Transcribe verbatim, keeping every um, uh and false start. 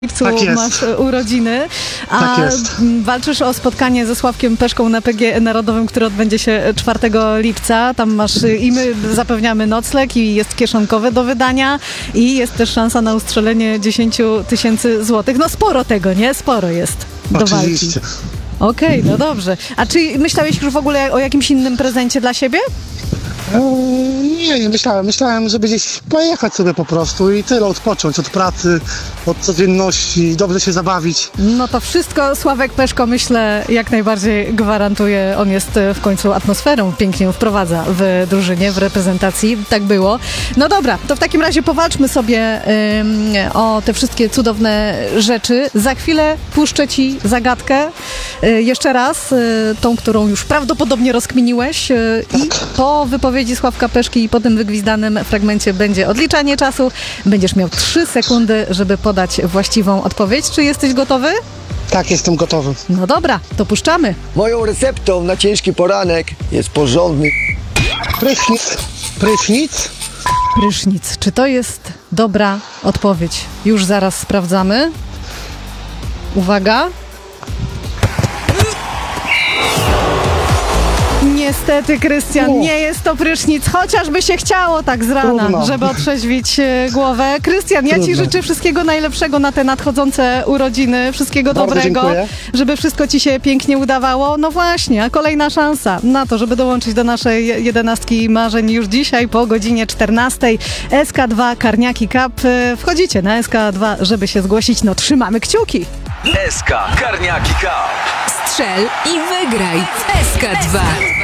lipcu Tak jest. masz urodziny, a Tak jest. walczysz o spotkanie ze Sławkiem Peszką na P G E Narodowym, które odbędzie się czwartego lipca. Tam masz i my zapewniamy nocleg i jest kieszonkowe do wydania i jest też szansa na ustrzelenie dziesięć tysięcy złotych. No sporo tego, nie? Sporo jest do walki. Oczywiście. Okej, okay, no dobrze. A czy myślałeś już w ogóle o jakimś innym prezencie dla siebie? Eee, Nie, nie myślałem. Myślałem, żeby gdzieś pojechać sobie po prostu i tyle, odpocząć od pracy, od codzienności, dobrze się zabawić. No to wszystko Sławek Peszko, myślę, jak najbardziej gwarantuje. On jest w końcu atmosferą, pięknie ją wprowadza w drużynie, w reprezentacji. Tak było. No dobra, to w takim razie powalczmy sobie ym, o te wszystkie cudowne rzeczy. Za chwilę puszczę ci zagadkę. Y, jeszcze raz, y, tą, którą już prawdopodobnie rozkminiłeś. Y, I po wypowiedzi Sławka Peszki i po tym wygwizdanym fragmencie będzie odliczanie czasu. Będziesz miał trzy sekundy, żeby podać właściwą odpowiedź. Czy jesteś gotowy? Tak, jestem gotowy. No dobra, to puszczamy. Moją receptą na ciężki poranek jest porządny Prysznic. Prysznic. Prysznic. Czy to jest dobra odpowiedź? Już zaraz sprawdzamy. Uwaga. Niestety, Krystian, U. nie jest to prysznic, chociażby się chciało tak z rana, Trudno. żeby otrzeźwić e, głowę. Krystian, ja ci Trudno. życzę wszystkiego najlepszego na te nadchodzące urodziny, wszystkiego Bardzo dobrego, dziękuję. żeby wszystko ci się pięknie udawało. No właśnie, a kolejna szansa na to, żeby dołączyć do naszej jedenastki marzeń już dzisiaj po godzinie czternastej. S K dwa Karniaki Cup. E, Wchodzicie na S K dwa, żeby się zgłosić. No trzymamy kciuki. S K Karniaki Cup. Strzel i wygraj w S K dwa.